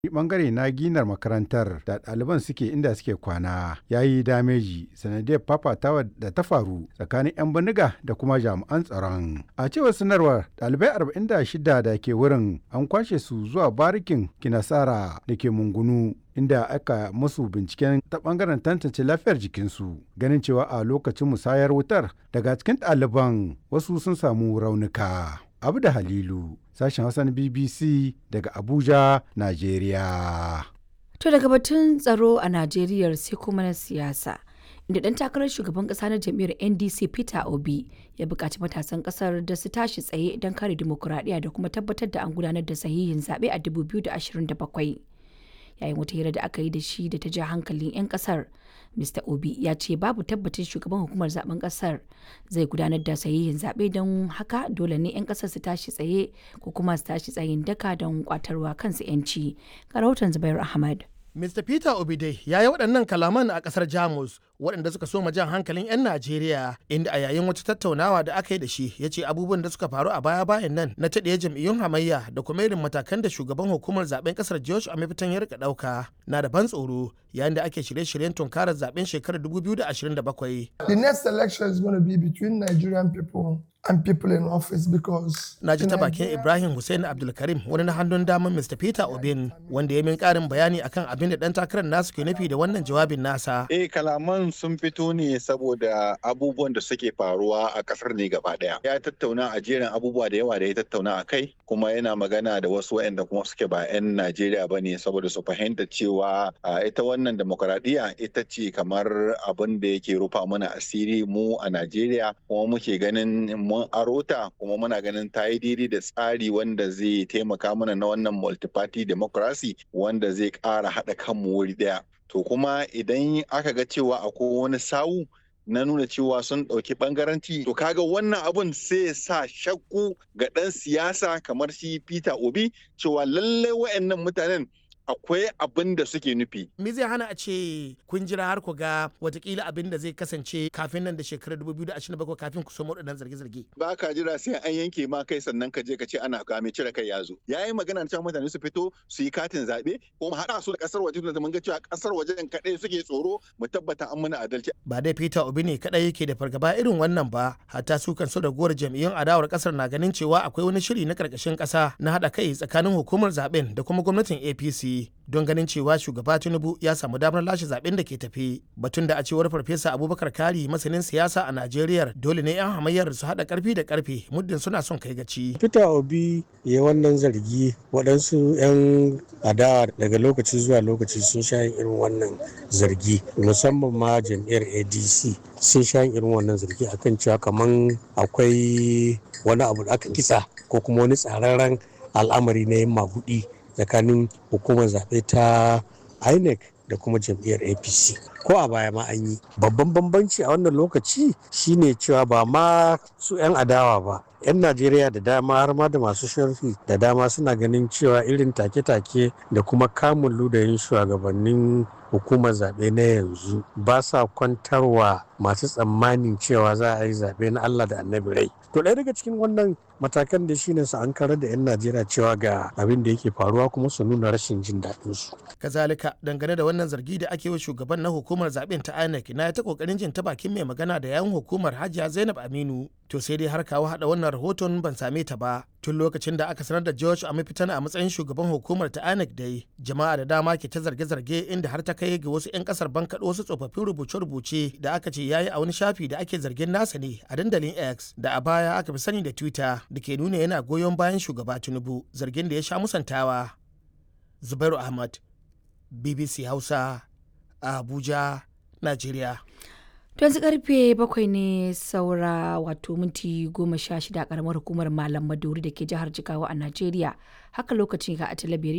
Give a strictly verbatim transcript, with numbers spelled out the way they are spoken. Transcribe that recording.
bangare na ginar makarantar da ɗaliban suke inda suke kwana ya yi dameji sanadiyar fafatawa da ta faru tsakanin 'yan bindiga da kuma jami'an tsaron. A cewar sanarwar ɗalibai arba'in da shida da ke wurin an kwashe su zuwa barikin kinasara da ke mungunu inda aka musu binciken ta bangaren tantance lafiyar jikinsu ganin cewa a lokacin musayar wutar daga cikin ɗaliban wasu sun samu raunuka. Abu da Halilu, sashen Hausa na B B C daga Abuja, Najeriya. To daga batun tsaro a Najeriya sai kuma na siyasa. Inda ɗan takarar shugaban ƙasa na jam'iyyar N D C Peter Obi ya buƙaci matasan ƙasar da su tashi tsaye don kare dimokuraɗiyya da kuma tabbatar da an gudanar da sahihin zaɓe a dubu biyu da ashirin da bakwai. Yayin wata hira da aka yi da shi da ta ja hankalin 'yan ƙasar, Mr. Obi ya ce babu tabbacin shugaban hukumar zaben ƙasar zai gudanar da sahihin zaɓe don haka dole ne 'yan ƙasar su tashi tsaye ko kuma su tashi tsayin daka don kwatarwa kansu 'yanci. Ga rahoton Zubair Ahmad. Mr. Peter Obidai ya yi waɗannan kalaman a ƙasar Jamus waɗanda suka so jan hankalin 'yan Najeriya, inda a yayin wata tattaunawa da aka yi da shi ya ce abubuwan da suka faru a baya-bayan nan na taɗiye jam'iyyun hamayya da kuma irin matakan da shugaban hukumar zaben ƙasar George Amiftan ya rika ɗauka na da ban tsoro yayin da ake shirye-shiryen tunkarar zaben shekarar dubu biyu da ashirin da bakwai. The next election is going to be between Nigerian people and people in office because na ji ta bakin Ibrahim Hussein Abdulkarim, wani na hannun daman Mr. Peter Obin, wanda ya min karin bayani akan abin da dan takarar nasu ke nufi da wannan jawabin nasa. Eh, kalaman sun fito ne saboda abubuwan da suke faruwa a kasar ne gaba daya. Ya tattauna a jerin abubuwa da yawa da ya tattauna a kai, kuma yana magana da wasu waɗanda kuma suke ba 'yan Najeriya ba ne saboda su fahimta cewa ita wannan demokaradiyya ita ce kamar abin da yake rufa mana asiri mu a Najeriya, kuma muke ganin mun arota kuma muna ganin ta yi daidai da tsari wanda zai taimaka mana na wannan multi-party democracy wanda zai ƙara haɗa kanmu wuri ɗaya. To kuma idan aka ga cewa akwai wani sawu na nuna cewa sun ɗauki ɓangaranci, to kaga wannan abun sai sa shakku ga ɗan siyasa kamar shi Peter Obi cewa lallai wa'annan mutanen akwai abin da suke nufi. Me zai hana a ce kun jira har ku ga watakila abin da zai kasance kafin nan da shekarar dubu biyu da ashirin da bakwai kafin ku somo waɗannan zarge-zarge? Ba ka jira sai an yanke ma kai sannan ka je ka ce ana game cire kai ya zo. Ya yi magana cewa mutane su fito su yi katin zaɓe ko mu haɗa su da ƙasar waje da mun ga cewa ƙasar wajen kaɗai suke tsoro mu tabbata an muna adalci. Ba dai Peter Obi ne kaɗai yake da fargaba irin wannan ba, hatta su kan so da gowar jam'iyyun adawar ƙasar na ganin cewa akwai wani shiri na ƙarƙashin ƙasa na haɗa kai tsakanin hukumar zaɓen da kuma gwamnatin A P C. Don ganin cewa shugaba Tinubu ya samu damar lashe zaben da ke tafi, batun da a cewar farfesa Abubakar Kari masanin siyasa a Najeriya dole ne 'yan hamayyar su haɗa karfi da karfe muddin suna son kai gaci. Peter Obi ya wannan zargi, waɗansu 'yan adawa daga lokaci zuwa lokaci sun sha irin wannan zargi, musamman ma jam'iyyar A D C sun sha irin wannan zargi akan cewa kaman akwai wani abu da aka kitsa ko kuma wani tsararren al'amari na yin maguɗi tsakanin hukumar zaɓe ta I N E C da kuma jam'iyyar A P C. Ko a baya ma an yi. Babban bambanci a wannan lokaci shine cewa ba ma su 'yan adawa ba. 'Yan Najeriya da dama har ma da masu sharhi da dama suna ganin cewa irin take-take da kuma kamun ludayin shugabannin hukumar zaɓe na yanzu ba sa kwantarwa masu tsammanin cewa za a yi zaɓe na Allah da annabi rai. To ɗaya daga cikin wannan matakan da shine su an karar da 'yan Najeriya cewa ga abin da yake faruwa kuma su nuna rashin jin daɗin su. Kazalika dangane da wannan zargi da ake wa shugaban na hukumar zaɓen ta I N E C na ta kokarin jin ta bakin mai magana da yawun hukumar Hajiya Zainab Aminu. To sai dai har kawo haɗa wannan rahoton ban same ta ba. Tun lokacin da aka sanar da George Amiftan a matsayin shugaban hukumar ta I N E C dai, jama'a da dama ke ta zarge-zarge inda har ta kai ga wasu 'yan kasar bankaɗo wasu tsofaffin rubuce-rubuce da aka ce yayi a wani shafi da ake zargin nasa ne a dandalin X da a baya aka fi sani da Twitter, da ke nuna yana goyon bayan shugaba Tinubu, zargin da ya sha musantawa. Zubairu Ahmad, B B C Hausa, a Abuja, Najeriya. To yanzu karfe bakwai ne saura wato minti goma sha shida a karamar hukumar Malam Maduri da ke jihar Jigawa a Najeriya. Haka lokacin ga a talabiri